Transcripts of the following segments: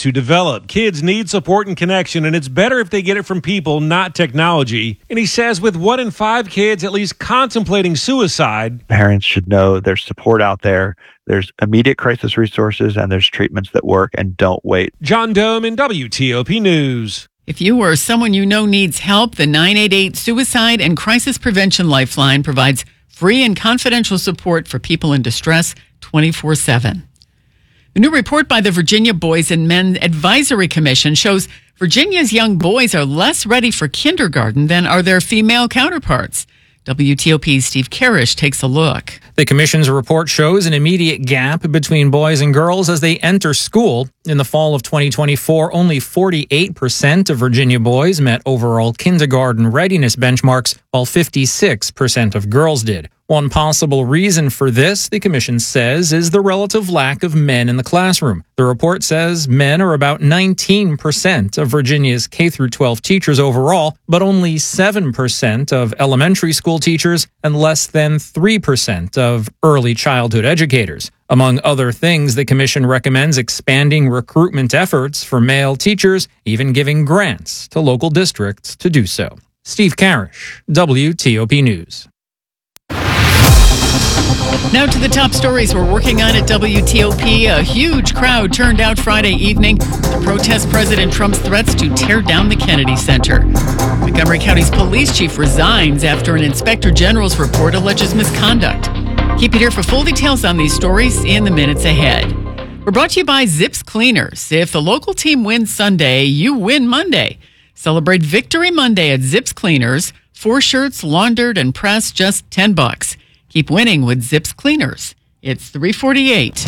to develop. Kids need support and connection, and it's better if they get it from people, not technology. And he says with 1 in 5 kids at least contemplating suicide, parents should know there's support out there. There's immediate crisis resources, and there's treatments that work, and don't wait. John Dome in WTOP News. If you or someone you know needs help, the 988 Suicide and Crisis Prevention Lifeline provides free and confidential support for people in distress 24/7. The new report by the Virginia Boys and Men Advisory Commission shows Virginia's young boys are less ready for kindergarten than are their female counterparts. WTOP's Steve Karish takes a look. The commission's report shows an immediate gap between boys and girls as they enter school. In the fall of 2024, only 48% of Virginia boys met overall kindergarten readiness benchmarks, while 56% of girls did. One possible reason for this, the commission says, is the relative lack of men in the classroom. The report says men are about 19% of Virginia's K-12 teachers overall, but only 7% of elementary school teachers and less than 3% of early childhood educators. Among other things, the commission recommends expanding recruitment efforts for male teachers, even giving grants to local districts to do so. Steve Karish, WTOP News. Now to the top stories we're working on at WTOP. A huge crowd turned out Friday evening to protest President Trump's threats to tear down the Kennedy Center. Montgomery County's police chief resigns after an inspector general's report alleges misconduct. Keep it here for full details on these stories in the minutes ahead. We're brought to you by Zips Cleaners. If the local team wins Sunday, you win Monday. Celebrate Victory Monday at Zips Cleaners. 4 shirts laundered and pressed, just $10. Keep winning with Zips Cleaners. It's 3:48.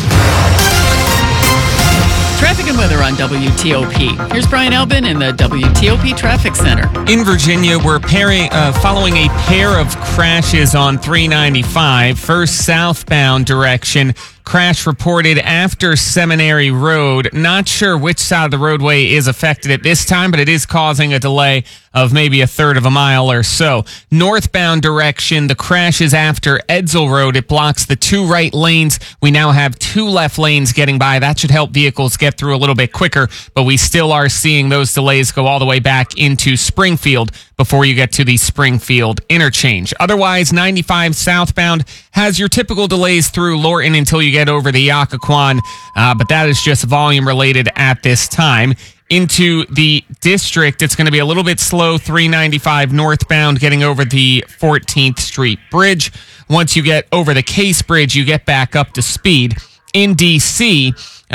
Traffic and weather on WTOP. Here's Brian Albin in the WTOP Traffic Center. In Virginia, we're following a pair of crashes on 395. First, southbound direction. Crash reported after Seminary Road. Not sure which side of the roadway is affected at this time, but it is causing a delay of maybe a third of a mile or so. Northbound direction, the crash is after Edsel Road. It blocks the 2 right lanes. We now have 2 left lanes getting by. That should help vehicles get through a little bit quicker, but we still are seeing those delays go all the way back into Springfield before you get to the Springfield interchange. Otherwise, 95 southbound has your typical delays through Lorton until you get over the Occoquan, but that is just volume related at this time. Into the district, it's going to be a little bit slow, 395 northbound, getting over the 14th Street Bridge. Once you get over the Case Bridge, you get back up to speed. In D.C.,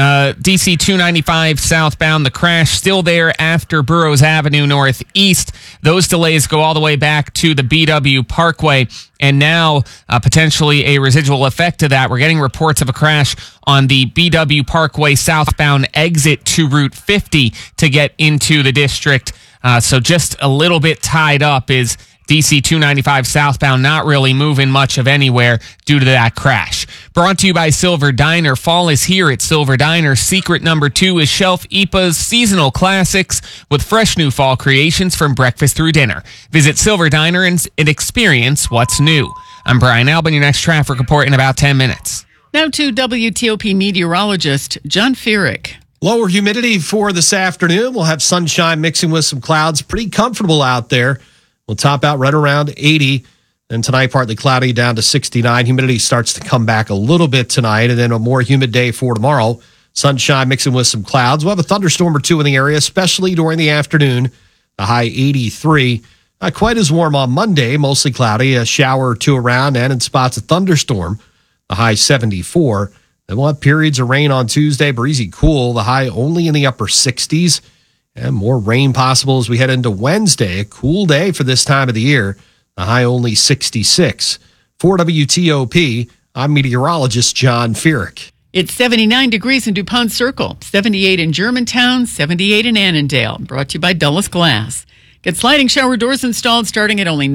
DC 295 southbound, the crash still there after Burroughs Avenue northeast. Those delays go all the way back to the BW Parkway, and now potentially a residual effect to that. We're getting reports of a crash on the BW Parkway southbound exit to Route 50 to get into the district. So just a little bit tied up is DC 295 southbound, not really moving much of anywhere due to that crash. Brought to you by Silver Diner. Fall is here at Silver Diner. Secret number 2 is Shelf IPA's seasonal classics with fresh new fall creations from breakfast through dinner. Visit Silver Diner and experience what's new. I'm Brian Albin. Your next traffic report in about 10 minutes. Now to WTOP meteorologist John Feerick. Lower humidity for this afternoon. We'll have sunshine mixing with some clouds. Pretty comfortable out there. We'll top out right around 80. And tonight, partly cloudy down to 69. Humidity starts to come back a little bit tonight. And then a more humid day for tomorrow. Sunshine mixing with some clouds. We'll have a thunderstorm or 2 in the area, especially during the afternoon. The high 83. Not quite as warm on Monday. Mostly cloudy. A shower or 2 around and in spots a thunderstorm. The high 74. Then we'll have periods of rain on Tuesday. Breezy cool. The high only in the upper 60s. And more rain possible as we head into Wednesday. A cool day for this time of the year. The high only 66. For WTOP, I'm meteorologist John Feerick. It's 79 degrees in DuPont Circle, 78 in Germantown, 78 in Annandale. Brought to you by Dulles Glass. Get sliding shower doors installed starting at only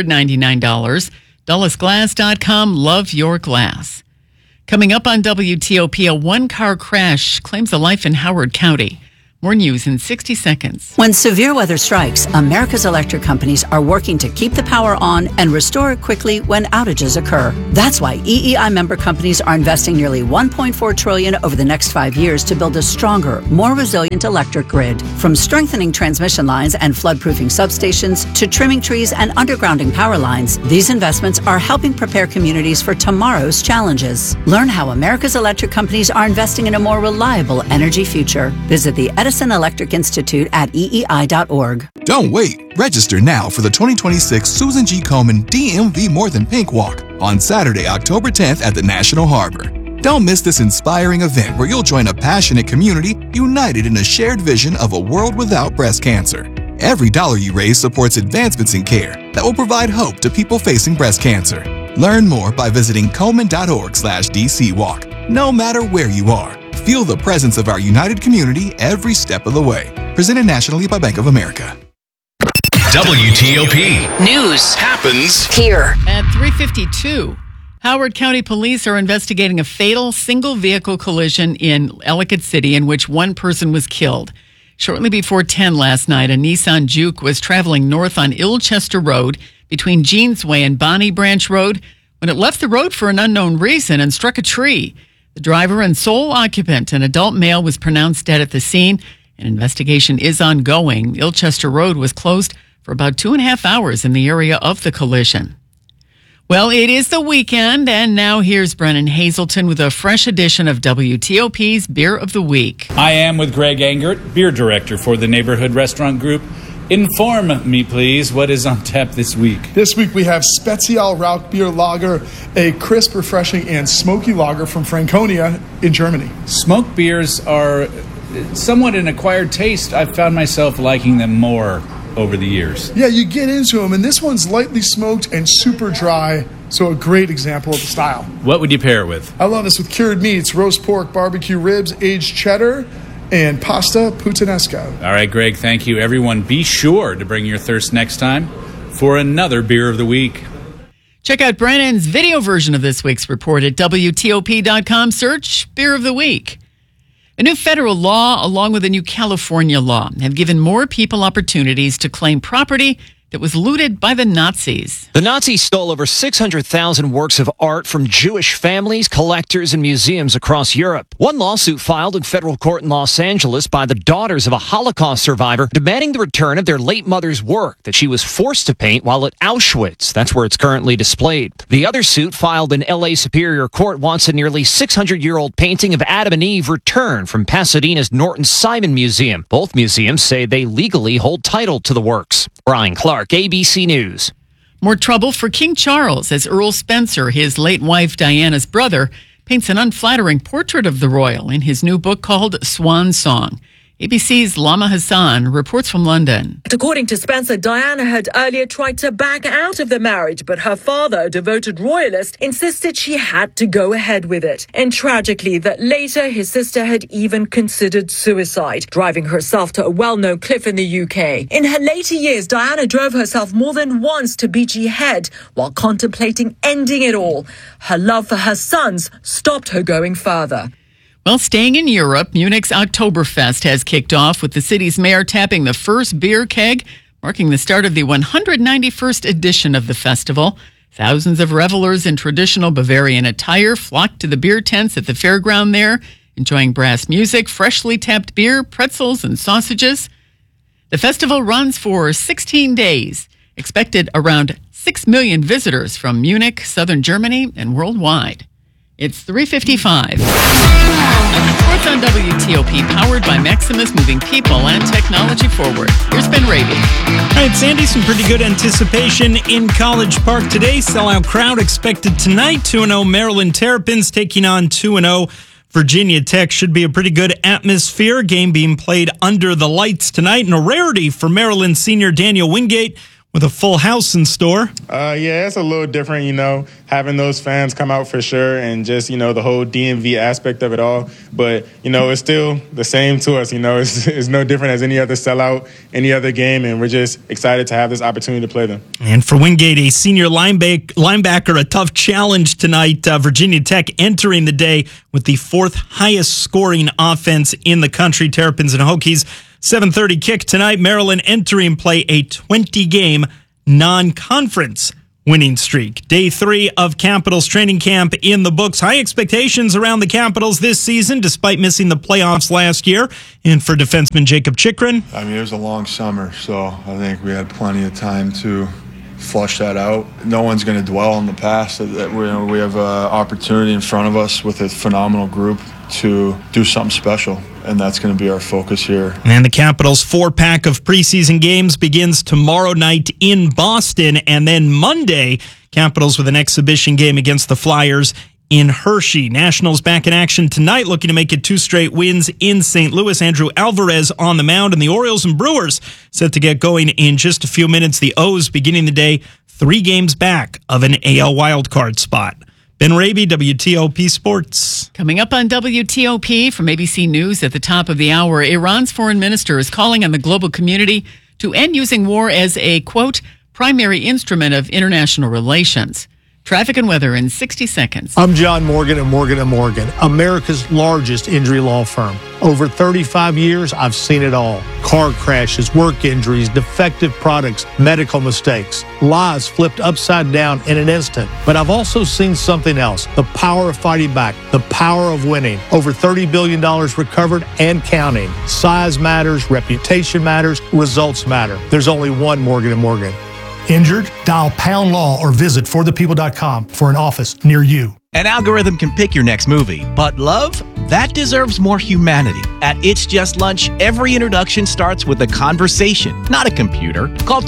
$999. DullesGlass.com. Love your glass. Coming up on WTOP, a 1-car crash claims a life in Howard County. More news in 60 seconds. When severe weather strikes, America's electric companies are working to keep the power on and restore it quickly when outages occur. That's why EEI member companies are investing nearly $1.4 trillion over the next 5 years to build a stronger, more resilient electric grid. From strengthening transmission lines and floodproofing substations to trimming trees and undergrounding power lines, these investments are helping prepare communities for tomorrow's challenges. Learn how America's electric companies are investing in a more reliable energy future. Visit the Edison Electric Institute at EEI.org. Don't wait. Register now for the 2026 Susan G. Komen DMV More Than Pink Walk on Saturday, October 10th at the National Harbor. Don't miss this inspiring event where you'll join a passionate community united in a shared vision of a world without breast cancer. Every dollar you raise supports advancements in care that will provide hope to people facing breast cancer. Learn more by visiting Komen.org/DCWalk. No matter where you are, feel the presence of our united community every step of the way. Presented nationally by Bank of America. WTOP. News Happens here. At 3:52, Howard County Police are investigating a fatal single-vehicle collision in Ellicott City in which one person was killed. Shortly before 10 last night, a Nissan Juke was traveling north on Ilchester Road between Jeans Way and Bonnie Branch Road when it left the road for an unknown reason and struck a tree. The driver and sole occupant, an adult male, was pronounced dead at the scene. An investigation is ongoing. Ilchester Road was closed for about 2.5 hours in the area of the collision. Well, it is the weekend, and now here's Brennan Hazelton with a fresh edition of WTOP's Beer of the Week. I am with Greg Engert, beer director for the Neighborhood Restaurant Group. Inform me, please, what is on tap this week? This week we have Spezial Rauch Beer Lager, a crisp, refreshing, and smoky lager from Franconia in Germany. Smoked beers are somewhat an acquired taste. I've found myself liking them more over the years. Yeah, you get into them, and this one's lightly smoked and super dry, so a great example of the style. What would you pair it with? I love this with cured meats, roast pork, barbecue ribs, aged cheddar, and pasta puttanesca. All right, Greg, thank you. Everyone, be sure to bring your thirst next time for another Beer of the Week. Check out Brennan's video version of this week's report at WTOP.com. Search Beer of the Week. A new federal law, along with a new California law, have given more people opportunities to claim property that was looted by the Nazis. The Nazis stole over 600,000 works of art from Jewish families, collectors, and museums across Europe. One lawsuit filed in federal court in Los Angeles by the daughters of a Holocaust survivor demanding the return of their late mother's work that she was forced to paint while at Auschwitz. That's where it's currently displayed. The other suit filed in L.A. Superior Court wants a nearly 600-year-old painting of Adam and Eve returned from Pasadena's Norton Simon Museum. Both museums say they legally hold title to the works. Brian Clark, ABC News. More trouble for King Charles as Earl Spencer, his late wife Diana's brother, paints an unflattering portrait of the royal in his new book called Swan Song. ABC's Lama Hassan reports from London. According to Spencer, Diana had earlier tried to back out of the marriage, but her father, a devoted royalist, insisted she had to go ahead with it. And tragically, that later his sister had even considered suicide, driving herself to a well-known cliff in the UK. In her later years, Diana drove herself more than once to Beachy Head while contemplating ending it all. Her love for her sons stopped her going further. Well, staying in Europe, Munich's Oktoberfest has kicked off with the city's mayor tapping the first beer keg, marking the start of the 191st edition of the festival. Thousands of revelers in traditional Bavarian attire flocked to the beer tents at the fairground there, enjoying brass music, freshly tapped beer, pretzels, and sausages. The festival runs for 16 days. Expected around 6 million visitors from Munich, southern Germany, and worldwide. It's 3:55. Reports on WTOP, powered by Maximus, moving people and technology forward. Here's Ben Raby. All right, Sandy, some pretty good anticipation in College Park today. Sellout crowd expected tonight. 2-0 Maryland Terrapins taking on 2-0 Virginia Tech. Should be a pretty good atmosphere. Game being played under the lights tonight. And a rarity for Maryland senior Daniel Wingate with a full house in store. Yeah, it's a little different, having those fans come out for sure, and just, the whole DMV aspect of it all. But, it's still the same to us, it's no different as any other sellout, any other game, and we're just excited to have this opportunity to play them. And for Wingate, a senior linebacker, a tough challenge tonight. Virginia Tech entering the day with the fourth highest scoring offense in the country. Terrapins and Hokies. 7:30 kick tonight. Maryland entering play a 20-game non-conference winning streak. Day 3 of Capitals training camp in the books. High expectations around the Capitals this season, despite missing the playoffs last year. And for defenseman Jacob Chychrun. It was a long summer, so I think we had plenty of time to flush that out. No one's going to dwell on the past. That we have an opportunity in front of us with a phenomenal group to do something special, and that's going to be our focus here. And the Capitals' 4-pack of preseason games begins tomorrow night in Boston, and then Monday, Capitals with an exhibition game against the Flyers in Hershey. Nationals back in action tonight, looking to make it 2 straight wins in St. Louis. Andrew Alvarez on the mound, and the Orioles and Brewers set to get going in just a few minutes. The O's beginning the day 3 games back of an AL wildcard spot. Ben Raby, WTOP Sports. Coming up on WTOP from ABC News at the top of the hour, Iran's foreign minister is calling on the global community to end using war as a, quote, primary instrument of international relations. Traffic and weather in 60 seconds. I'm John Morgan of Morgan & Morgan, America's largest injury law firm. Over 35 years, I've seen it all. Car crashes, work injuries, defective products, medical mistakes, lives flipped upside down in an instant. But I've also seen something else, the power of fighting back, the power of winning. Over $30 billion recovered and counting. Size matters, reputation matters, results matter. There's only one Morgan & Morgan. Injured? Dial Pound Law or visit forthepeople.com for an office near you. An algorithm can pick your next movie, but love? That deserves more humanity. At It's Just Lunch, every introduction starts with a conversation, not a computer. Call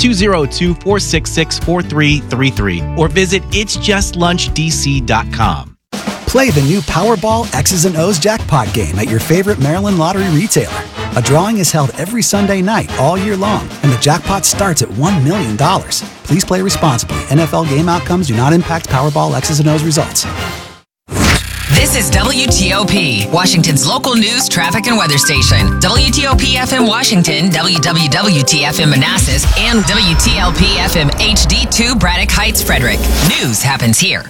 202-466-4333 or visit itsjustlunchdc.com. Play the new Powerball X's and O's jackpot game at your favorite Maryland lottery retailer. A drawing is held every Sunday night all year long, and the jackpot starts at $1 million. Please play responsibly. NFL game outcomes do not impact Powerball X's and O's results. This is WTOP, Washington's local news, traffic, and weather station. WTOP FM Washington, WWWT-FM Manassas, and WTLP FM HD2 Braddock Heights, Frederick. News happens here.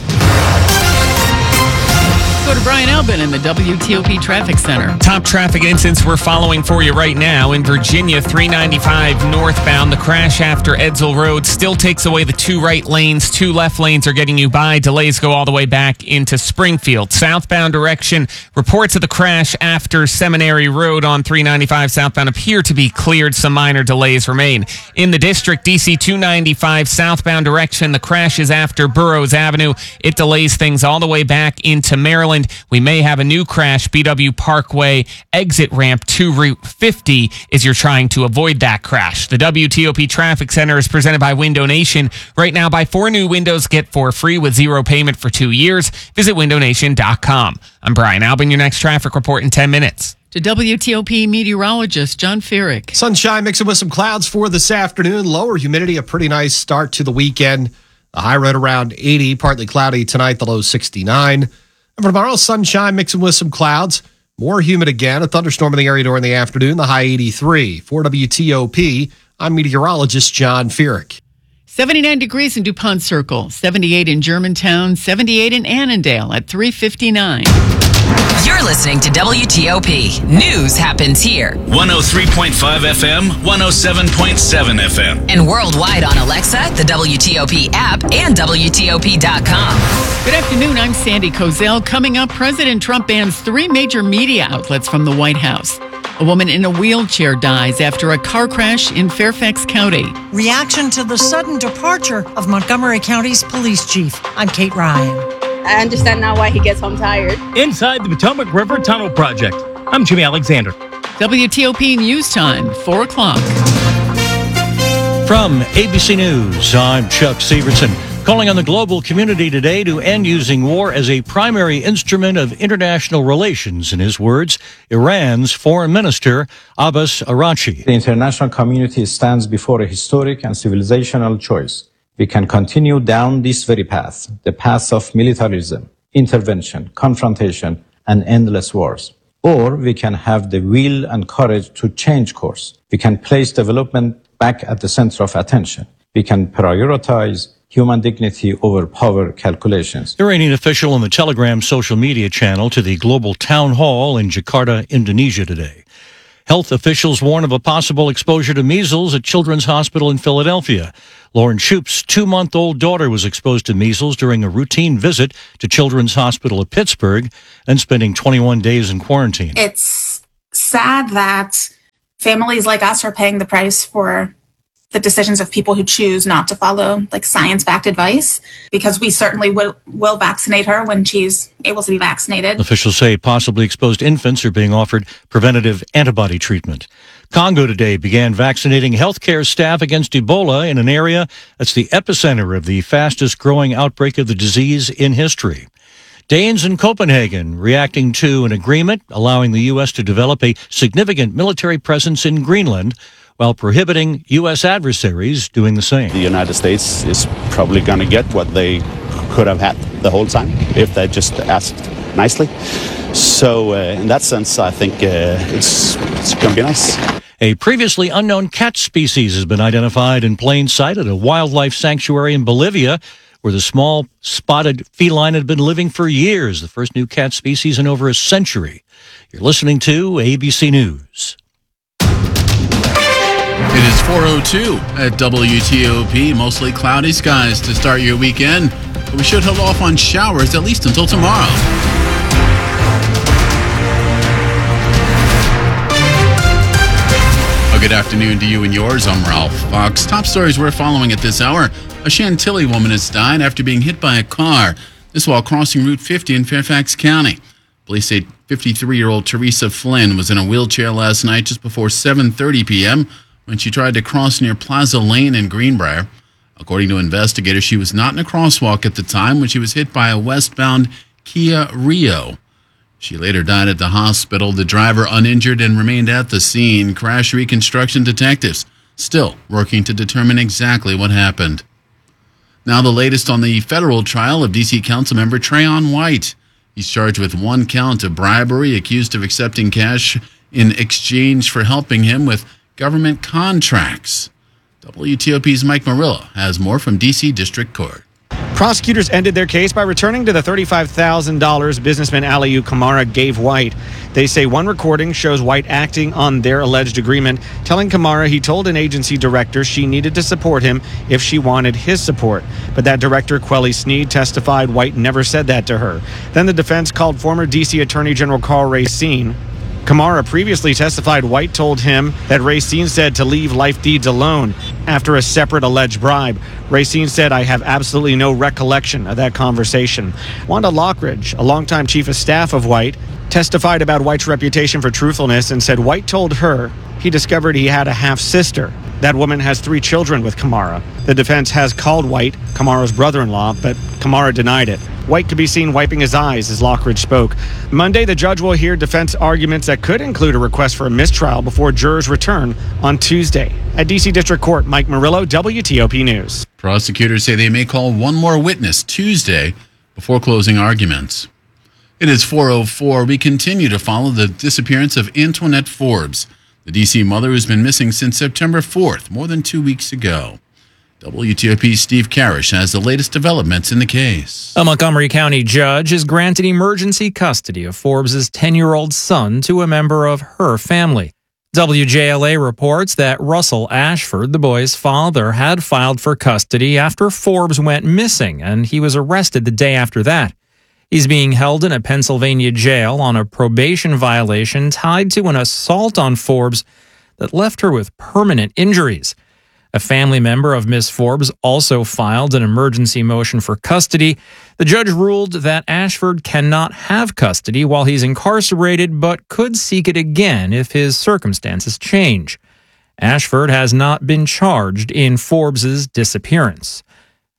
Go to Brian Albin in the WTOP Traffic Center. Top traffic incidents we're following for you right now. In Virginia, 395 northbound. The crash after Edsall Road still takes away the 2 right lanes. 2 left lanes are getting you by. Delays go all the way back into Springfield. Southbound direction, reports of the crash after Seminary Road on 395 southbound appear to be cleared. Some minor delays remain. In the district, DC 295 southbound direction, the crash is after Burroughs Avenue. It delays things all the way back into Maryland. We may have a new crash. BW Parkway exit ramp to Route 50 as you're trying to avoid that crash. The WTOP Traffic Center is presented by Window Nation. Right now, buy 4 new windows, get 4 free with 0 payment for 2 years. Visit windownation.com. I'm Brian Albin, your next traffic report in 10 minutes. To WTOP meteorologist John Ferrick. Sunshine mixing with some clouds for this afternoon. Lower humidity, a pretty nice start to the weekend. The high right around 80, partly cloudy tonight, the low 69. And for tomorrow, sunshine mixing with some clouds. More humid again. A thunderstorm in the area during the afternoon, the high 83. For WTOP, I'm meteorologist John Ferrick. 79 degrees in DuPont Circle, 78 in Germantown, 78 in Annandale at 3:59. You're listening to WTOP. News happens here. 103.5 FM, 107.7 FM. And worldwide on Alexa, the WTOP app, and WTOP.com. Good afternoon, I'm Sandy Kozel. Coming up, President Trump bans 3 major media outlets from the White House. A woman in a wheelchair dies after a car crash in Fairfax County. Reaction to the sudden departure of Montgomery County's police chief. I'm Kate Ryan. I understand now why he gets home tired. Inside the Potomac River Tunnel Project, I'm Jimmy Alexander. WTOP News Time, 4 o'clock. From ABC News, I'm Chuck Severson. calling on the global community today to end using war as a primary instrument of international relations. In his words, Iran's foreign minister, Abbas Araghchi. The international community stands before a historic and civilizational choice. We can continue down this very path, the path of militarism, intervention, confrontation, and endless wars. Or we can have the will and courage to change course. We can place development back at the center of attention. We can prioritize human dignity over power calculations. Iranian official on the Telegram social media channel to the global town hall in Jakarta, Indonesia today. Health officials warn of a possible exposure to measles at Children's Hospital in Philadelphia. Lauren Shoup's 2-month-old daughter was exposed to measles during a routine visit to Children's Hospital of Pittsburgh and spending 21 days in quarantine. It's sad that families like us are paying the price for the decisions of people who choose not to follow science-backed advice, because we certainly will vaccinate her when she's able to be vaccinated. Officials say possibly exposed infants are being offered preventative antibody treatment. Congo today began vaccinating healthcare staff against Ebola in an area that's the epicenter of the fastest growing outbreak of the disease in history. Danes in Copenhagen reacting to an agreement allowing the U.S. to develop a significant military presence in Greenland, while prohibiting U.S. adversaries doing the same. The United States is probably going to get what they could have had the whole time if they just asked nicely. So in that sense, I think it's going to be nice. A previously unknown cat species has been identified in plain sight at a wildlife sanctuary in Bolivia, where the small spotted feline had been living for years, the first new cat species in over a century. You're listening to ABC News. It is 4:02 at WTOP. Mostly cloudy skies to start your weekend, but we should hold off on showers at least until tomorrow. Good afternoon to you and yours. I'm Ralph Fox. Top stories we're following at this hour. A Chantilly woman has died after being hit by a car. This while crossing Route 50 in Fairfax County. Police say 53-year-old Teresa Flynn was in a wheelchair last night just before 7:30 p.m. when she tried to cross near Plaza Lane in Greenbrier. According to investigators, she was not in a crosswalk at the time when she was hit by a westbound Kia Rio. She later died at the hospital. The driver uninjured and remained at the scene. Crash reconstruction detectives still working to determine exactly what happened. Now the latest on the federal trial of D.C. Councilmember Trayon White. He's charged with 1 count of bribery, accused of accepting cash in exchange for helping him with government contracts. WTOP's Mike Murillo has more from D.C. District Court. Prosecutors ended their case by returning to the $35,000 businessman Aliu Kamara gave White. They say one recording shows White acting on their alleged agreement, telling Kamara he told an agency director she needed to support him if she wanted his support. But that director, Quelly Sneed, testified White never said that to her. Then the defense called former D.C. Attorney General Carl Racine. Kamara previously testified White told him that Racine said to leave life deeds alone after a separate alleged bribe. Racine said, "I have absolutely no recollection of that conversation." Wanda Lockridge, a longtime chief of staff of White, testified about White's reputation for truthfulness and said White told her he discovered he had a half-sister. That woman has 3 children with Kamara. The defense has called White Kamara's brother-in-law, but Kamara denied it. White could be seen wiping his eyes as Lockridge spoke. Monday, the judge will hear defense arguments that could include a request for a mistrial before jurors return on Tuesday. At D.C. District Court, Mike Murillo, WTOP News. Prosecutors say they may call one more witness Tuesday before closing arguments. It is 4:04. We continue to follow the disappearance of Antoinette Forbes, the D.C. mother who's been missing since September 4th, more than 2 weeks ago. WTOP's Steve Karish has the latest developments in the case. A Montgomery County judge has granted emergency custody of Forbes' 10-year-old son to a member of her family. WJLA reports that Russell Ashford, the boy's father, had filed for custody after Forbes went missing, and he was arrested the day after that. He's being held in a Pennsylvania jail on a probation violation tied to an assault on Forbes that left her with permanent injuries. A family member of Miss Forbes also filed an emergency motion for custody. The judge ruled that Ashford cannot have custody while he's incarcerated, but could seek it again if his circumstances change. Ashford has not been charged in Forbes' disappearance.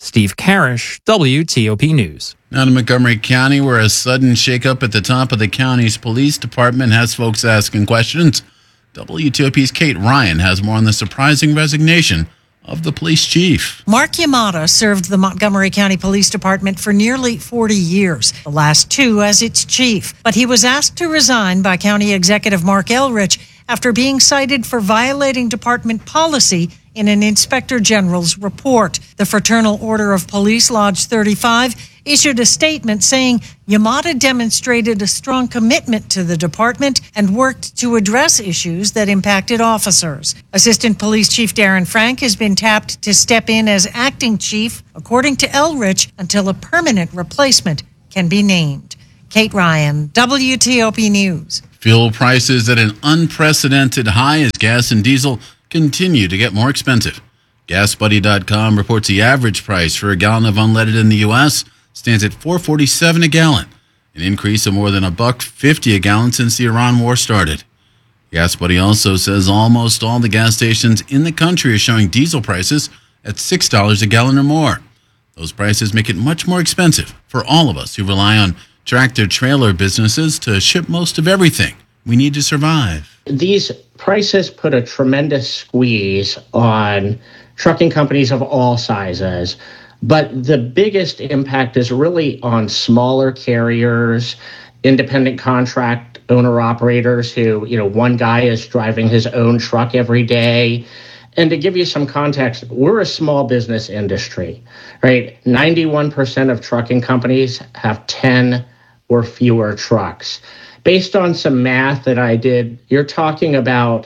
Steve Karish, WTOP News. Now to Montgomery County, where a sudden shakeup at the top of the county's police department has folks asking questions. WTOP's Kate Ryan has more on the surprising resignation of the police chief. Mark Yamada served the Montgomery County Police Department for nearly 40 years, the last 2 as its chief. But he was asked to resign by County Executive Mark Elrich after being cited for violating department policy in an Inspector General's report. The Fraternal Order of Police Lodge 35 issued a statement saying Yamada demonstrated a strong commitment to the department and worked to address issues that impacted officers. Assistant Police Chief Darren Frank has been tapped to step in as acting chief, according to Elrich, until a permanent replacement can be named. Kate Ryan, WTOP News. Fuel prices at an unprecedented high as gas and diesel continue to get more expensive. GasBuddy.com reports the average price for a gallon of unleaded in the U.S. stands at $4.47 a gallon, an increase of more than $1.50 a gallon since the Iran war started. GasBuddy also says almost all the gas stations in the country are showing diesel prices at $6 a gallon or more. Those prices make it much more expensive for all of us who rely on tractor-trailer businesses to ship most of everything we need to survive. These prices put a tremendous squeeze on trucking companies of all sizes, but the biggest impact is really on smaller carriers, independent contract owner-operators who, one guy is driving his own truck every day. And to give you some context, we're a small business industry, right? 91% of trucking companies have 10 or fewer trucks. Based on some math that I did, you're talking about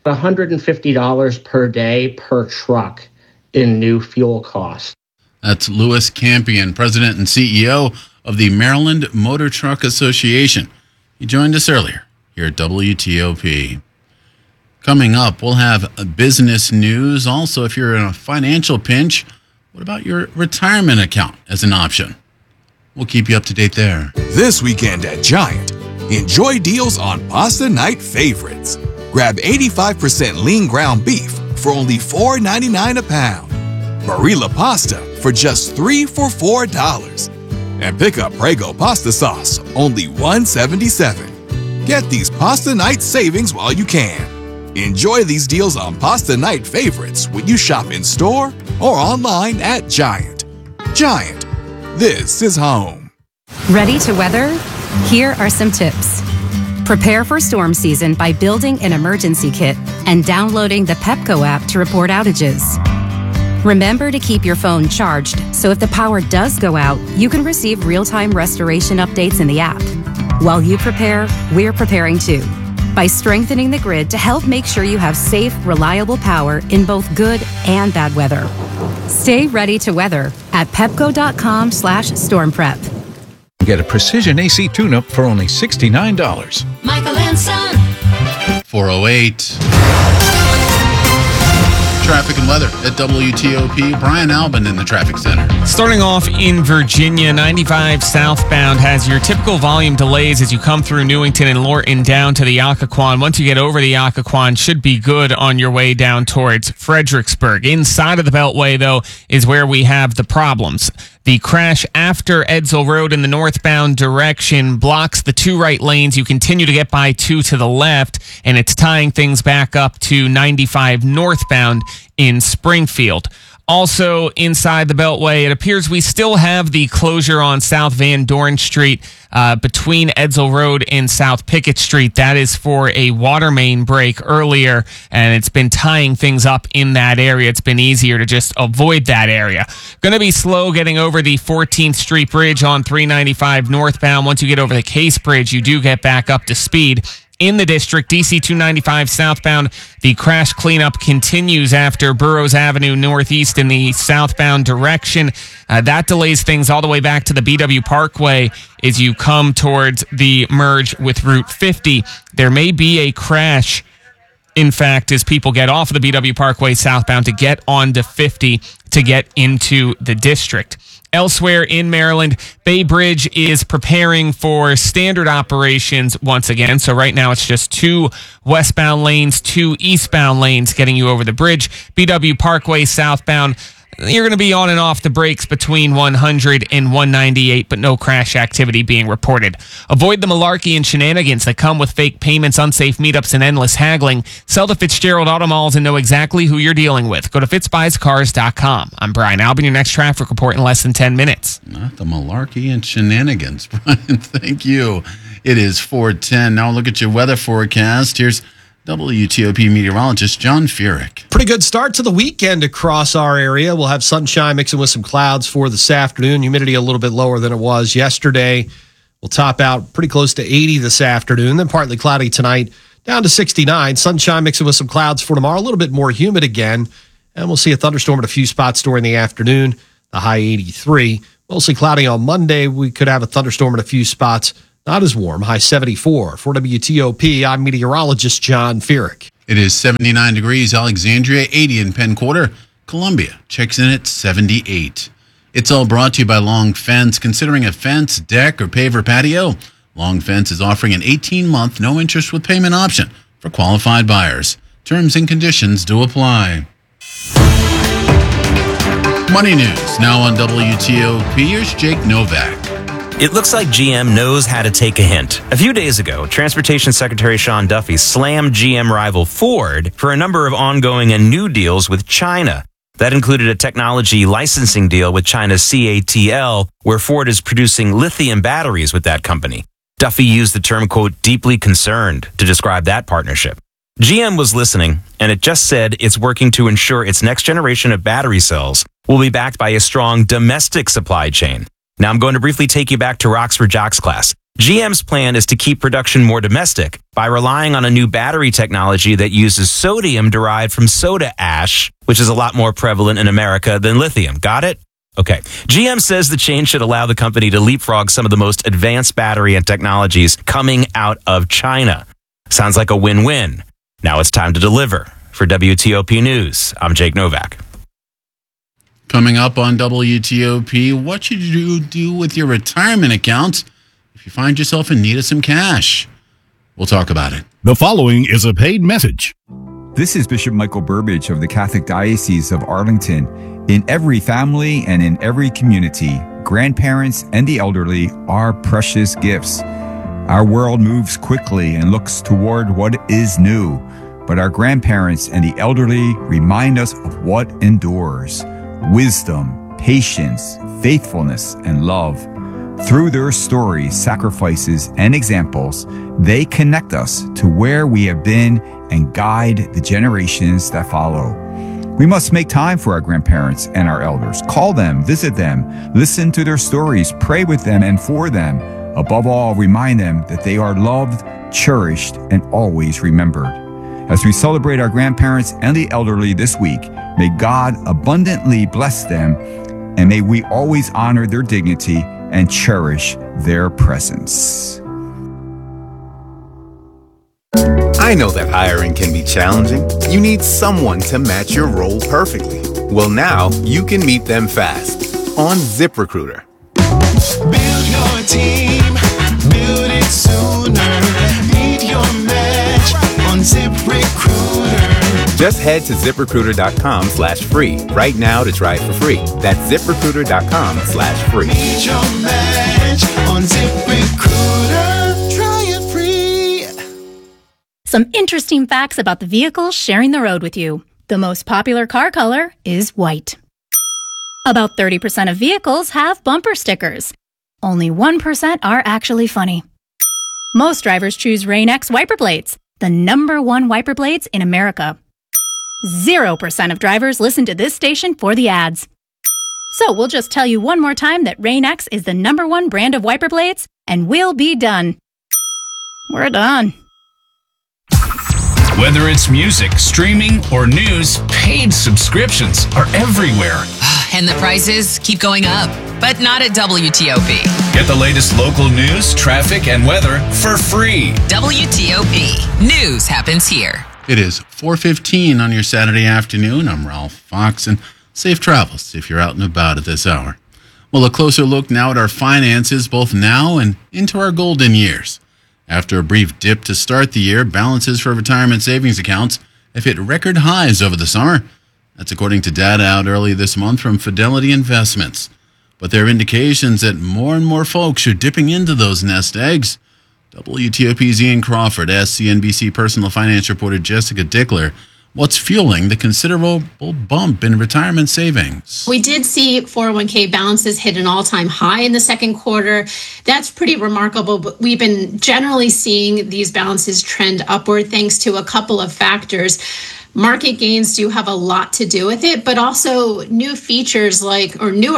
$150 per day per truck in new fuel costs. That's Louis Campion, president and CEO of the Maryland Motor Truck Association. He joined us earlier here at WTOP. Coming up, we'll have business news. Also, if you're in a financial pinch, what about your retirement account as an option? We'll keep you up to date there. This weekend at Giant, enjoy deals on Pasta Night favorites. Grab 85% lean ground beef for only $4.99 a pound. Barilla pasta for just $3 for $4. And pick up Prego pasta sauce, only $1.77. Get these Pasta Night savings while you can. Enjoy these deals on Pasta Night favorites when you shop in store or online at Giant. Giant, this is home. Ready to weather? Here are some tips. Prepare for storm season by building an emergency kit and downloading the Pepco app to report outages. Remember to keep your phone charged, so if the power does go out, you can receive real-time restoration updates in the app. While you prepare, we're preparing too, by strengthening the grid to help make sure you have safe, reliable power in both good and bad weather. Stay ready to weather at pepco.com/stormprep. Get a precision AC tune-up for only $69. Michael and Son. 408. Traffic and weather at WTOP. Brian Albin in the traffic center. Starting off in Virginia, 95 southbound has your typical volume delays as you come through Newington and Lorton down to the Occoquan. Once you get over the Occoquan, should be good on your way down towards Fredericksburg. Inside of the Beltway, though, is where we have the problems. The crash after Edsall Road in the northbound direction blocks the 2 right lanes. You continue to get by 2 to the left, and it's tying things back up to 95 northbound in Springfield. Also, inside the Beltway, it appears we still have the closure on South Van Dorn Street between Edsall Road and South Pickett Street. That is for a water main break earlier, and it's been tying things up in that area. It's been easier to just avoid that area. Going to be slow getting over the 14th Street Bridge on 395 northbound. Once you get over the Case Bridge, you do get back up to speed. In the district, DC 295 southbound, the crash cleanup continues after Burroughs Avenue northeast in the southbound direction. That delays things all the way back to the BW Parkway as you come towards the merge with Route 50. There may be a crash, in fact, as people get off of the BW Parkway southbound to get onto 50 to get into the district. Elsewhere in Maryland, Bay Bridge is preparing for standard operations once again. So right now it's just 2 westbound lanes, 2 eastbound lanes getting you over the bridge. BW Parkway southbound, You're going to be on and off the brakes between 100 and 198, but no crash activity being reported. Avoid the malarkey and shenanigans that come with fake payments, unsafe meetups, and endless haggling. Sell to Fitzgerald Auto Malls and know exactly who you're dealing with. Go to fitzbuyscars.com. I'm Brian Albin, your next traffic report in less than 10 minutes. Not the malarkey and shenanigans, Brian. Thank you. It is 4:10. Now look at your weather forecast. Here's WTOP meteorologist John Furyk. Pretty good start to the weekend across our area. We'll have sunshine mixing with some clouds for this afternoon. Humidity a little bit lower than it was yesterday. We'll top out pretty close to 80 this afternoon, then partly cloudy tonight, down to 69. Sunshine mixing with some clouds for tomorrow, a little bit more humid again. And we'll see a thunderstorm at a few spots during the afternoon, the high 83. Mostly cloudy on Monday. We could have a thunderstorm at a few spots. Not as warm, high 74. For WTOP, I'm meteorologist John Furyk. It is 79 degrees, Alexandria, 80 in Penn Quarter. Columbia checks in at 78. It's all brought to you by Long Fence. Considering a fence, deck, or paver patio, Long Fence is offering an 18-month no-interest with payment option for qualified buyers. Terms and conditions do apply. Money news now on WTOP. Here's Jake Novak. It looks like GM knows how to take a hint. A few days ago, Transportation Secretary Sean Duffy slammed GM rival Ford for a number of ongoing and new deals with China. That included a technology licensing deal with China's CATL, where Ford is producing lithium batteries with that company. Duffy used the term, quote, deeply concerned to describe that partnership. GM was listening, and it just said it's working to ensure its next generation of battery cells will be backed by a strong domestic supply chain. Now I'm going to briefly take you back to Roxford Jocks class. GM's plan is to keep production more domestic by relying on a new battery technology that uses sodium derived from soda ash, which is a lot more prevalent in America than lithium. Got it? Okay. GM says the change should allow the company to leapfrog some of the most advanced battery and technologies coming out of China. Sounds like a win-win. Now it's time to deliver. For WTOP News, I'm Jake Novak. Coming up on WTOP, what should you do with your retirement account if you find yourself in need of some cash? We'll talk about it. The following is a paid message. This is Bishop Michael Burbidge of the Catholic Diocese of Arlington. In every family and in every community, grandparents and the elderly are precious gifts. Our world moves quickly and looks toward what is new, but our grandparents and the elderly remind us of what endures. Wisdom, patience, faithfulness, and love. Through their stories, sacrifices, and examples, they connect us to where we have been and guide the generations that follow. We must make time for our grandparents and our elders. Call them, visit them, listen to their stories, pray with them and for them. Above all, remind them that they are loved, cherished, and always remembered. As we celebrate our grandparents and the elderly this week, may God abundantly bless them, and may we always honor their dignity and cherish their presence. I know that hiring can be challenging. You need someone to match your role perfectly. Well, now you can meet them fast on ZipRecruiter. Build your team, build it sooner. Meet your match on ZipRecruiter. Just head to ZipRecruiter.com/free right now to try it for free. That's ZipRecruiter.com/free. Meet your match on ZipRecruiter. Try it free. Some interesting facts about the vehicles sharing the road with you. The most popular car color is white. About 30% of vehicles have bumper stickers. Only 1% are actually funny. Most drivers choose Rain-X wiper blades, the #1 wiper blades in America. 0% of drivers listen to this station for the ads. So we'll just tell you one more time that Rain-X is the #1 brand of wiper blades, and we'll be done. We're done. Whether it's music, streaming, or news, paid subscriptions are everywhere. And the prices keep going up, but not at WTOP. Get the latest local news, traffic, and weather for free. WTOP. News happens here. It is 4:15 on your Saturday afternoon. I'm Ralph Fox, and safe travels if you're out and about at this hour. Well, a closer look now at our finances, both now and into our golden years. After a brief dip to start the year, balances for retirement savings accounts have hit record highs over the summer. That's according to data out early this month from Fidelity Investments. But there are indications that more and more folks are dipping into those nest eggs. WTOP's Ian Crawford asked CNBC personal finance reporter Jessica Dickler what's fueling the considerable bump in retirement savings. We did see 401k balances hit an all-time high in the second quarter. That's pretty remarkable, but we've been generally seeing these balances trend upward thanks to a couple of factors. Market gains do have a lot to do with it, but also newer features like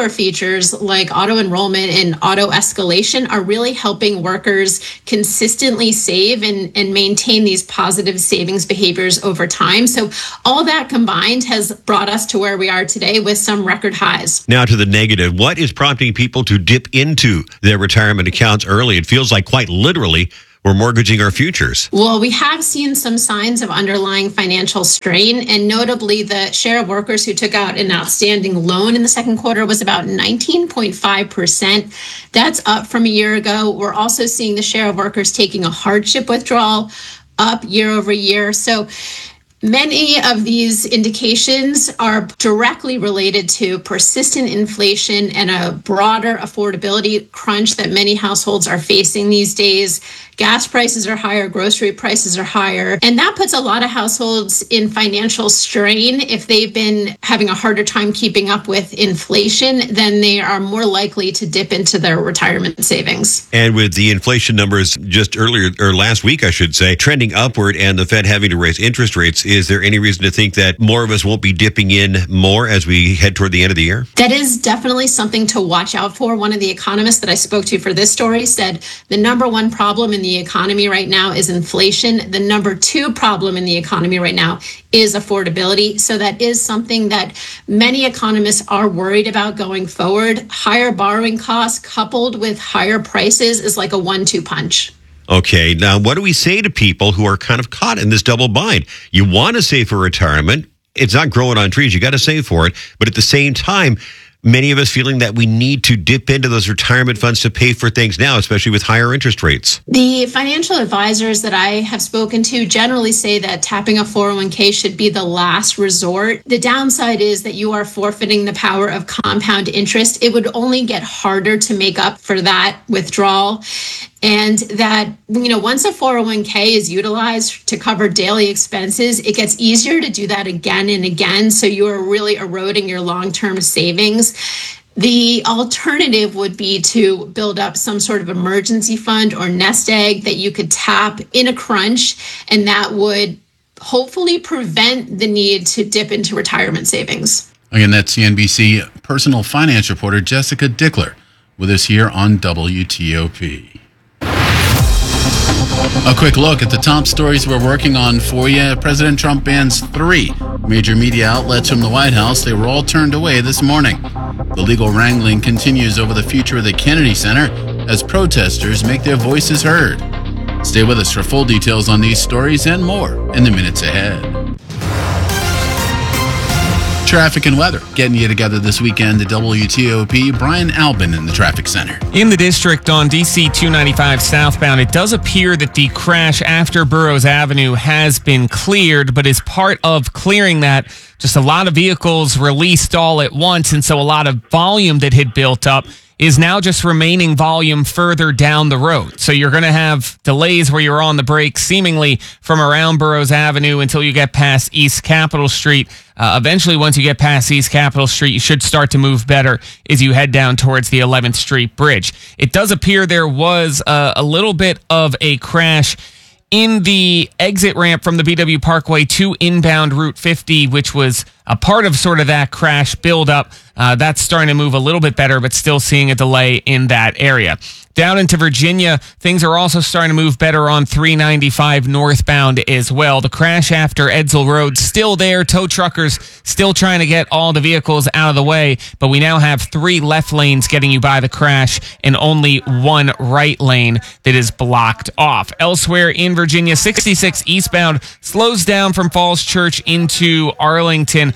auto enrollment and auto escalation are really helping workers consistently save and maintain these positive savings behaviors over time. So all that combined has brought us to where we are today with some record highs. Now to the negative. What is prompting people to dip into their retirement accounts early? It feels like quite literally we're mortgaging our futures. Well, we have seen some signs of underlying financial strain, and notably the share of workers who took out an outstanding loan in the second quarter was about 19.5%. That's up from a year ago. We're also seeing the share of workers taking a hardship withdrawal up year over year. So many of these indications are directly related to persistent inflation and a broader affordability crunch that many households are facing these days. Gas prices are higher, grocery prices are higher, and that puts a lot of households in financial strain. If they've been having a harder time keeping up with inflation, then they are more likely to dip into their retirement savings. And with the inflation numbers just earlier, or last week, I should say, trending upward and the Fed having to raise interest rates, is there any reason to think that more of us won't be dipping in more as we head toward the end of the year? That is definitely something to watch out for. One of the economists that I spoke to for this story said the number one problem in the economy right now is inflation. The number two problem in the economy right now is affordability. So that is something that many economists are worried about going forward. Higher borrowing costs coupled with higher prices is like a 1-2 punch. Okay, now what do we say to people who are kind of caught in this double bind? You want to save for retirement. It's not growing on trees. You got to save for it. But at the same time, many of us feeling that we need to dip into those retirement funds to pay for things now, especially with higher interest rates. The financial advisors that I have spoken to generally say that tapping a 401k should be the last resort. The downside is that you are forfeiting the power of compound interest. It would only get harder to make up for that withdrawal. And that, once a 401k is utilized to cover daily expenses, it gets easier to do that again and again. So you are really eroding your long-term savings. The alternative would be to build up some sort of emergency fund or nest egg that you could tap in a crunch, and that would hopefully prevent the need to dip into retirement savings. Again, that's CNBC personal finance reporter Jessica Dickler with us here on WTOP. A quick look at the top stories we're working on for you. President Trump bans 3 major media outlets from the White House. They were all turned away this morning. The legal wrangling continues over the future of the Kennedy Center as protesters make their voices heard. Stay with us for full details on these stories and more in the minutes ahead. Traffic and weather getting you together this weekend at WTOP. Brian Albin in the traffic center. In the district on DC 295 southbound, it does appear that the crash after Burroughs Avenue has been cleared, but as part of clearing that, just a lot of vehicles released all at once, and so a lot of volume that had built up is now just remaining volume further down the road. So you're going to have delays where you're on the brakes seemingly from around Burroughs Avenue until you get past East Capitol Street. Eventually, once you get past East Capitol Street, you should start to move better as you head down towards the 11th Street Bridge. It does appear there was a little bit of a crash in the exit ramp from the BW Parkway to inbound Route 50, which was a part of sort of that crash buildup. That's starting to move a little bit better, but still seeing a delay in that area. Down into Virginia, things are also starting to move better on 395 northbound as well. The crash after Edsall Road still there. Tow truckers still trying to get all the vehicles out of the way, but we now have 3 left lanes getting you by the crash and only 1 right lane that is blocked off. Elsewhere in Virginia, 66 eastbound slows down from Falls Church into Arlington.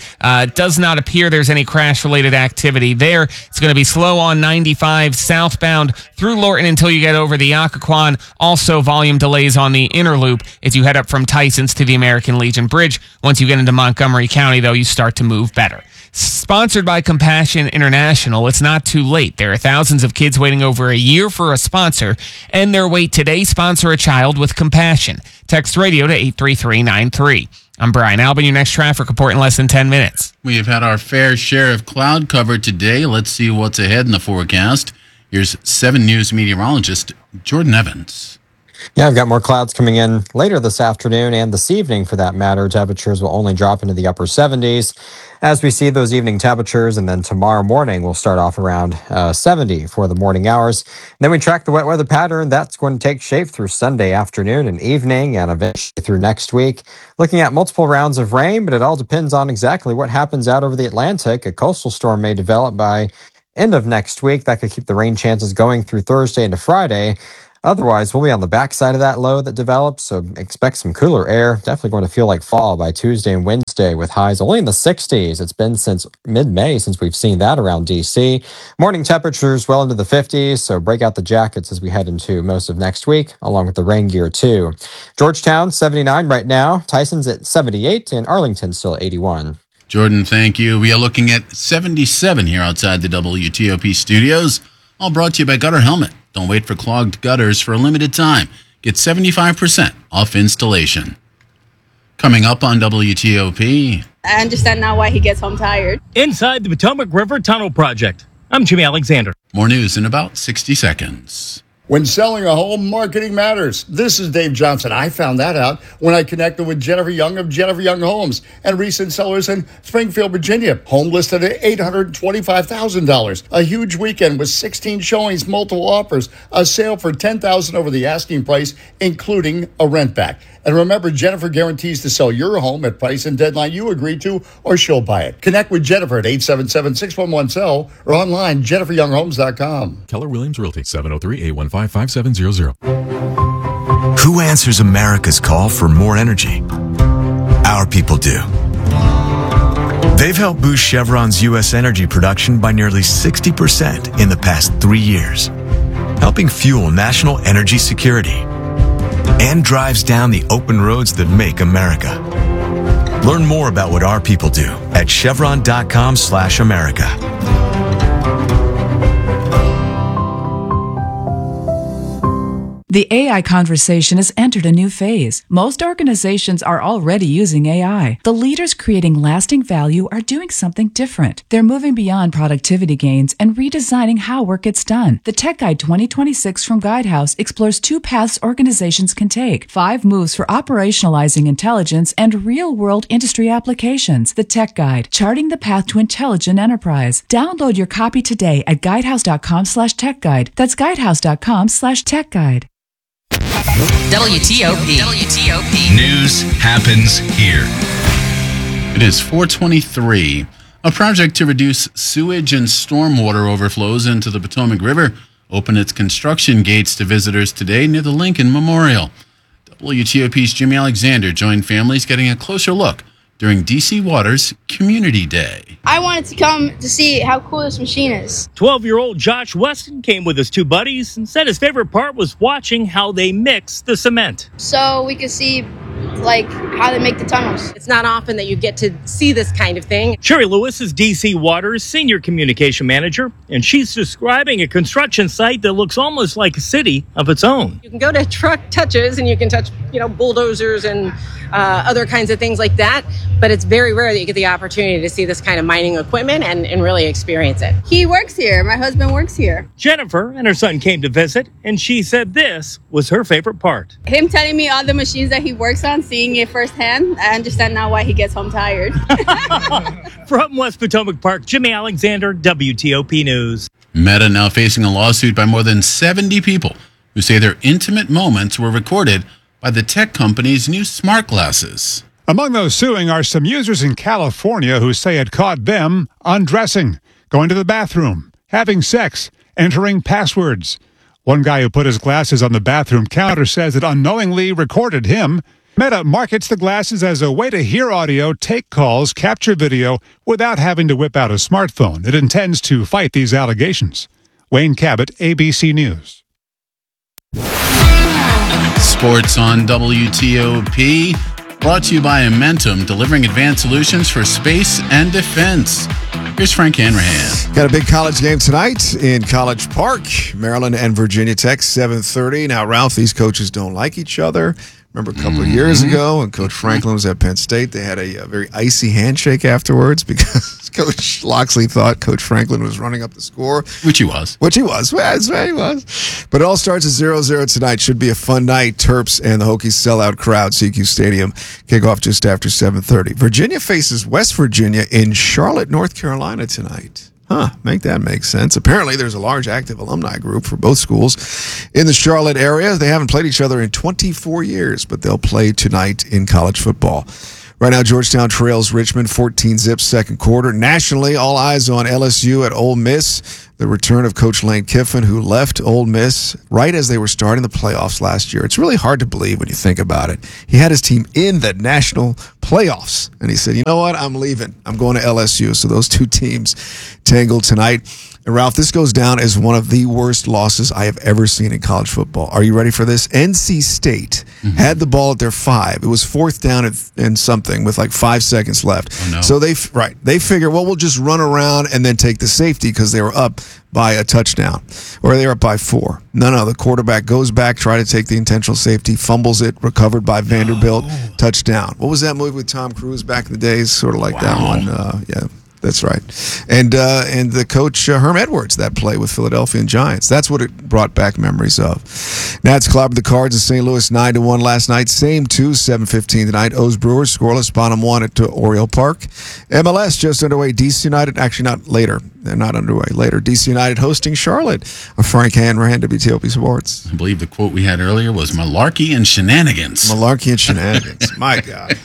Does not appear there's any crash-related activity there. It's going to be slow on 95 southbound through Lorton until you get over the Occoquan. Also, volume delays on the inner loop as you head up from Tysons to the American Legion Bridge. Once you get into Montgomery County, though, you start to move better. Sponsored by Compassion International, it's not too late. There are thousands of kids waiting over a year for a sponsor, and their wait today. Sponsor a child with Compassion. Text radio to 83393. I'm Brian Albin, your next traffic report in less than 10 minutes. We have had our fair share of cloud cover today. Let's see what's ahead in the forecast. Here's 7 News meteorologist Jordan Evans. Yeah, I've got more clouds coming in later this afternoon and this evening for that matter. Temperatures will only drop into the upper 70s as we see those evening temperatures. And then tomorrow morning we'll start off around 70 for the morning hours. And then we track the wet weather pattern. That's going to take shape through Sunday afternoon and evening and eventually through next week. Looking at multiple rounds of rain, but it all depends on exactly what happens out over the Atlantic. A coastal storm may develop by end of next week. That could keep the rain chances going through Thursday into Friday. Otherwise, we'll be on the backside of that low that develops, so expect some cooler air. Definitely going to feel like fall by Tuesday and Wednesday with highs only in the 60s. It's been since mid-May since we've seen that around D.C. Morning temperatures well into the 50s, so break out the jackets as we head into most of next week, along with the rain gear too. Georgetown, 79 right now. Tyson's at 78, and Arlington still at 81. Jordan, thank you. We are looking at 77 here outside the WTOP studios. All brought to you by Gutter Helmet. Don't wait for clogged gutters for a limited time. Get 75% off installation. Coming up on WTOP. I understand now why he gets home tired. Inside the Potomac River Tunnel Project. I'm Jimmy Alexander. More news in about 60 seconds. When selling a home, marketing matters. This is Dave Johnson. I found that out when I connected with Jennifer Young of Jennifer Young Homes and recent sellers in Springfield, Virginia. Home listed at $825,000. A huge weekend with 16 showings, multiple offers, a sale for $10,000 over the asking price, including a rent back. And remember, Jennifer guarantees to sell your home at price and deadline you agree to, or she'll buy it. Connect with Jennifer at 877-611-SELL or online, jenniferyounghomes.com. Keller Williams Realty, 703-815-5700. Who answers America's call for more energy? Our people do. They've helped boost Chevron's U.S. energy production by nearly 60% in the past 3 years, helping fuel national energy security, and drives down the open roads that make America. Learn more about what our people do at chevron.com/America. The AI conversation has entered a new phase. Most organizations are already using AI. The leaders creating lasting value are doing something different. They're moving beyond productivity gains and redesigning how work gets done. The Tech Guide 2026 from Guidehouse explores 2 paths organizations can take, 5 moves for operationalizing intelligence and real-world industry applications. The Tech Guide, charting the path to intelligent enterprise. Download your copy today at guidehouse.com/tech guide. That's guidehouse.com/tech guide. WTOP. News happens here. It is 4:23. A project to reduce sewage and stormwater overflows into the Potomac River opened its construction gates to visitors today near the Lincoln Memorial. WTOP's Jimmy Alexander joined families getting a closer look during DC Water's Community Day. I wanted to come to see how cool this machine is. 12-year-old Josh Weston came with his 2 buddies and said his favorite part was watching how they mix the cement. So we could see how they make the tunnels. It's not often that you get to see this kind of thing. Sherry Lewis is DC Water's senior communication manager, and she's describing a construction site that looks almost like a city of its own. You can go to truck touches and you can touch, bulldozers and other kinds of things like that. But it's very rare that you get the opportunity to see this kind of mining equipment and really experience it. He works here. My husband works here. Jennifer and her son came to visit, and she said this was her favorite part. Him telling me all the machines that he works on, seeing it firsthand, I understand now why he gets home tired. From West Potomac Park, Jimmy Alexander, WTOP News. Meta now facing a lawsuit by more than 70 people who say their intimate moments were recorded by the tech company's new smart glasses. Among those suing are some users in California who say it caught them undressing, going to the bathroom, having sex, entering passwords. One guy who put his glasses on the bathroom counter says it unknowingly recorded him. Meta markets the glasses as a way to hear audio, take calls, capture video without having to whip out a smartphone. It intends to fight these allegations. Wayne Cabot, ABC News. Sports on WTOP. Brought to you by Amentum, delivering advanced solutions for space and defense. Here's Frank Hanrahan. Got a big college game tonight in College Park, Maryland and Virginia Tech, 7:30. Now, Ralph, these coaches don't like each other. Remember a couple of years ago when Coach Franklin was at Penn State, they had a very icy handshake afterwards because Coach Loxley thought Coach Franklin was running up the score. Which he was. Well, that's right, he was. But it all starts at 0-0 tonight. Should be a fun night. Terps and the Hokies sellout crowd, CQ Stadium, kick off just after 7:30. Virginia faces West Virginia in Charlotte, North Carolina tonight. Make that make sense. Apparently, there's a large active alumni group for both schools in the Charlotte area. They haven't played each other in 24 years, but they'll play tonight in college football. Right now, Georgetown trails Richmond 14-zip second quarter. Nationally, all eyes on LSU at Ole Miss. The return of Coach Lane Kiffin, who left Ole Miss right as they were starting the playoffs last year. It's really hard to believe when you think about it. He had his team in the national playoffs, and he said, you know what, I'm leaving. I'm going to LSU. So those two teams tangled tonight. And Ralph, this goes down as one of the worst losses I have ever seen in college football. Are you ready for this? NC State had the ball at their 5. It was 4th down and something with like 5 seconds left. Oh, no. So they figure, well, we'll just run around and then take the safety because they were up by a touchdown, or they were up by 4. No, the quarterback goes back, try to take the intentional safety, fumbles it, recovered by Vanderbilt, touchdown. What was that movie with Tom Cruise back in the days? Sort of like that one. Yeah. That's right. And the coach, Herm Edwards, that play with Philadelphia Giants. That's what it brought back memories of. Nats clobbered the Cards in St. Louis 9-1 last night. Same 7:15 tonight. O's Brewers scoreless, bottom 1 at Oriole Park. MLS just underway. DC United, actually not later. They're not underway. Later, DC United hosting Charlotte. Frank Hanrahan, WTOP Sports. I believe the quote we had earlier was malarkey and shenanigans. Malarkey and shenanigans. My God.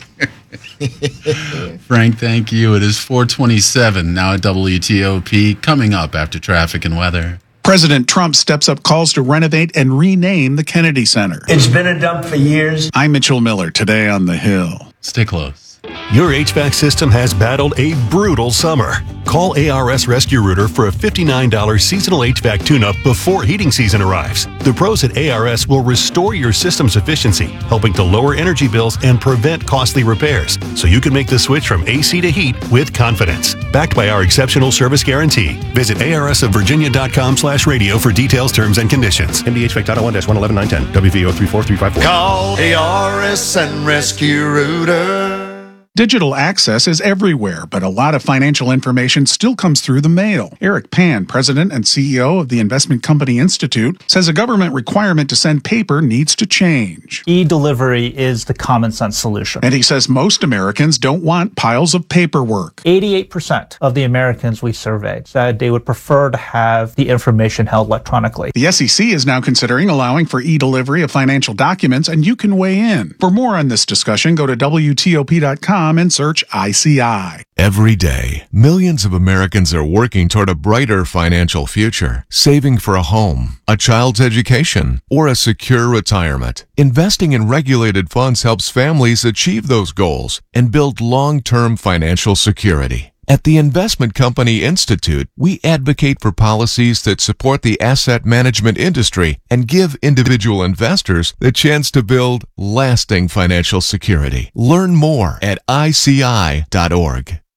Frank, thank you. It is 4:27 now at WTOP. Coming up after traffic and weather. President Trump steps up calls to renovate and rename the Kennedy Center. It's been a dump for years. I'm Mitchell Miller, today on The Hill. Stay close. Your HVAC system has battled a brutal summer. Call ARS Rescue Rooter for a $59 seasonal HVAC tune-up before heating season arrives. The pros at ARS will restore your system's efficiency, helping to lower energy bills and prevent costly repairs, so you can make the switch from AC to heat with confidence. Backed by our exceptional service guarantee. Visit arsofvirginia.com/radio for details, terms, and conditions. MDHVAC Title 1-111-910, WVO 34354. Call ARS and Rescue Rooter. Digital access is everywhere, but a lot of financial information still comes through the mail. Eric Pan, president and CEO of the Investment Company Institute, says a government requirement to send paper needs to change. E-delivery is the common sense solution. And he says most Americans don't want piles of paperwork. 88% of the Americans we surveyed said they would prefer to have the information held electronically. The SEC is now considering allowing for e-delivery of financial documents, and you can weigh in. For more on this discussion, go to WTOP.com and search ICI. Every day, millions of Americans are working toward a brighter financial future, saving for a home, a child's education, or a secure retirement. Investing in regulated funds helps families achieve those goals and build long-term financial security. At the Investment Company Institute, we advocate for policies that support the asset management industry and give individual investors the chance to build lasting financial security. Learn more at ICI.org.